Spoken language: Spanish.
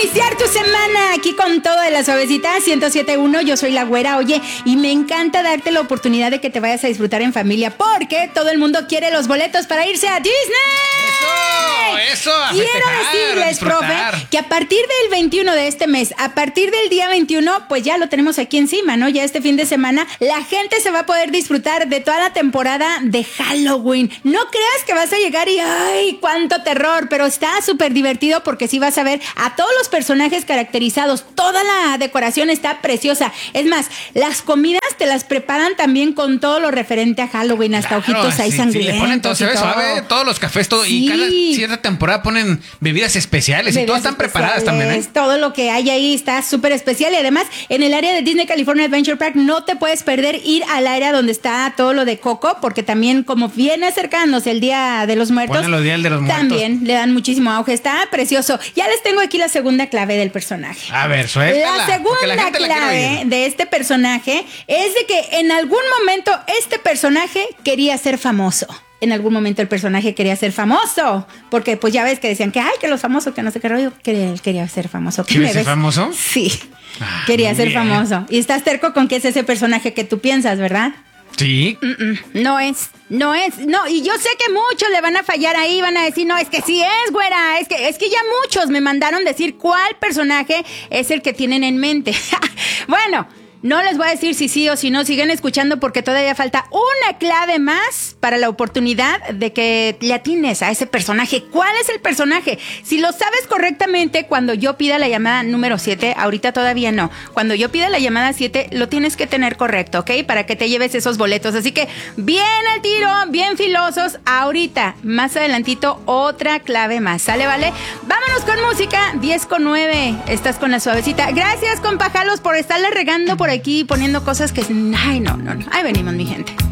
iniciar tu semana aquí con todo de la suavecita 107.1. Yo soy la güera, oye, y me encanta darte la oportunidad de que te vayas a disfrutar en familia, porque todo el mundo quiere los boletos para irse a Disney. Eso, a Quiero festejar, decirles, a disfrutar. profe, que a partir del 21 de este mes, a partir del día 21, pues ya lo tenemos aquí encima, ¿no? Ya este fin de semana, la gente se va a poder disfrutar de toda la temporada de Halloween. No creas que vas a llegar y ¡ay, cuánto terror! Pero está súper divertido porque sí vas a ver a todos los personajes caracterizados. Toda la decoración está preciosa. Es más, las comidas te las preparan también con todo lo referente a Halloween, hasta ojitos ahí sangrientos. Sí, le ponen todo, se ve suave, todos los cafés, todo. Sí. Y cada cierta temporada ponen bebidas especiales y todas están preparadas también, ¿eh? Todo lo que hay ahí está súper especial. Y además, en el área de Disney California Adventure Park no te puedes perder ir al área donde está todo lo de Coco, porque también como viene acercándose el Día de los Muertos, Ponen los días de los muertos. También le dan muchísimo auge. Está precioso. Ya les tengo aquí la segunda clave del personaje. A ver, suéltala. La segunda clave de este personaje es de que en algún momento este personaje quería ser famoso. En algún momento el personaje quería ser famoso, porque pues ya ves que decían que ay, que los famosos, que no sé qué rollo, que él quería ser famoso. ¿Quieres ser famoso? Sí, quería ser famoso. Y estás terco con que es ese personaje que tú piensas, ¿verdad? Sí. No, y yo sé que muchos le van a fallar ahí, van a decir, no, es que sí es, güera, es que ya muchos me mandaron decir cuál personaje es el que tienen en mente. Bueno, no les voy a decir si sí o si no, siguen escuchando porque todavía falta una clave más para la oportunidad de que le atines a ese personaje. ¿Cuál es el personaje? Si lo sabes correctamente, cuando yo pida la llamada número 7, ahorita todavía no. Cuando yo pida la llamada 7, lo tienes que tener correcto, ¿ok? Para que te lleves esos boletos. Así que bien al tiro, bien filosos. Ahorita, más adelantito, otra clave más. ¿Sale, vale? Vámonos con música, 10:09. Estás con la suavecita. Gracias, compa Jalos, por estarle regando por aquí, poniendo cosas que... Ay, no. Ahí venimos, mi gente.